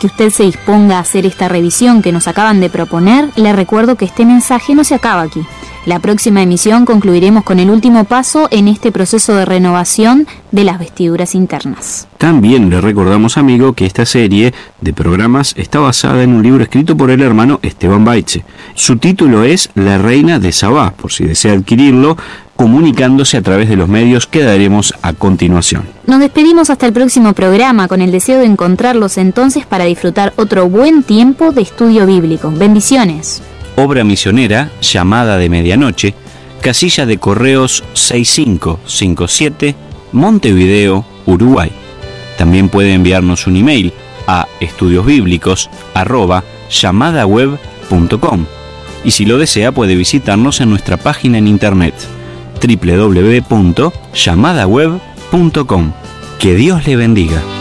que usted se disponga a hacer esta revisión que nos acaban de proponer, le recuerdo que este mensaje no se acaba aquí. La próxima emisión concluiremos con el último paso en este proceso de renovación de las vestiduras internas. También le recordamos, amigo, que esta serie de programas está basada en un libro escrito por el hermano Esteban Baitze. Su título es La Reina de Sabá, por si desea adquirirlo, comunicándose a través de los medios que daremos a continuación. Nos despedimos hasta el próximo programa con el deseo de encontrarlos entonces para disfrutar otro buen tiempo de estudio bíblico. Bendiciones. Obra misionera, Llamada de Medianoche, casilla de correos 6557, Montevideo, Uruguay. También puede enviarnos un email a estudiosbiblicos@llamadaweb.com y si lo desea puede visitarnos en nuestra página en internet www.llamadaweb.com. Que Dios le bendiga.